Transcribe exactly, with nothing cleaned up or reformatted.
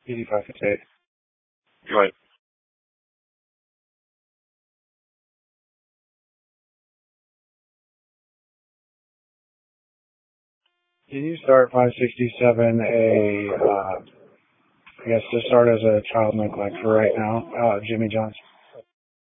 eighty-five fifty-eight. Right. Can you start five sixty-seven a, uh, I guess to start as a child neglect for right now, uh, Jimmy John's?